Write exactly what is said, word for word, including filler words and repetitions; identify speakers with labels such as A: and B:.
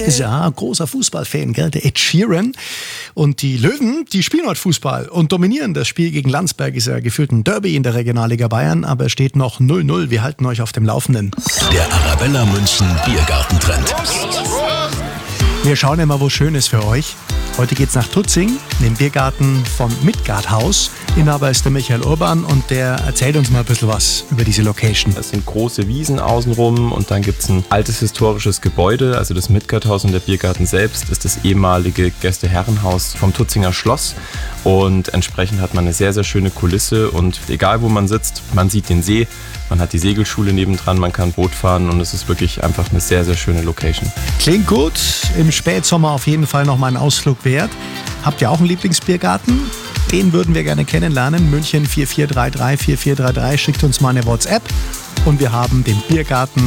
A: Ist ja ein großer Fußballfan, gell? Der Ed Sheeran. Und die Löwen, die spielen heute Fußball und dominieren. Das Spiel gegen Landsberg ist ja gefühlt ein Derby in der Regionalliga Bayern, aber es steht noch null null. Wir halten euch auf dem Laufenden.
B: Der Arabella München Biergartentrend.
A: Wir schauen immer, wo schön ist für euch. Heute geht's nach Tutzing, dem Biergarten vom Midgard-Haus. Inhaber ist der Michael Urban und der erzählt uns mal ein bisschen was über diese Location.
C: Es sind große Wiesen außenrum und dann gibt es ein altes historisches Gebäude, also das Midgard-Haus, und der Biergarten selbst ist das ehemalige Gäste-Herrenhaus vom Tutzinger Schloss. Und entsprechend hat man eine sehr, sehr schöne Kulisse und egal wo man sitzt, man sieht den See, man hat die Segelschule nebendran, man kann Boot fahren und es ist wirklich einfach eine sehr, sehr schöne Location.
A: Klingt gut, im Spätsommer auf jeden Fall noch mal einen Ausflug wert. Habt ihr auch einen Lieblingsbiergarten? Den würden wir gerne kennenlernen. München vier vier drei drei vier vier drei drei, schickt uns mal eine WhatsApp und wir haben den Biergarten